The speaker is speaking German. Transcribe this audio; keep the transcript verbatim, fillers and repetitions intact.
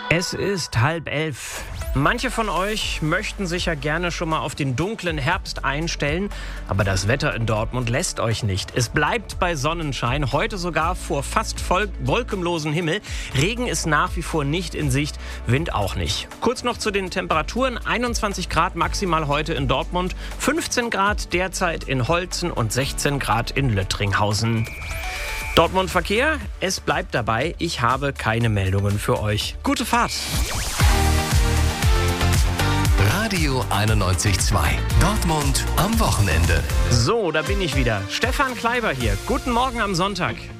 Es ist halb elf. Manche von euch möchten sich ja gerne schon mal auf den dunklen Herbst einstellen, aber das Wetter in Dortmund lässt euch nicht. Es bleibt bei Sonnenschein, heute sogar vor fast voll wolkenlosen Himmel. Regen ist nach wie vor nicht in Sicht, Wind auch nicht. Kurz noch zu den Temperaturen: einundzwanzig Grad maximal heute in Dortmund, fünfzehn Grad derzeit in Holzen und sechzehn Grad in Löttringhausen. Dortmund Verkehr, es bleibt dabei, ich habe keine Meldungen für euch. Gute Fahrt! Radio einundneunzig Komma zwei. Dortmund am Wochenende. So, da bin ich wieder. Stefan Kleiber hier. Guten Morgen am Sonntag.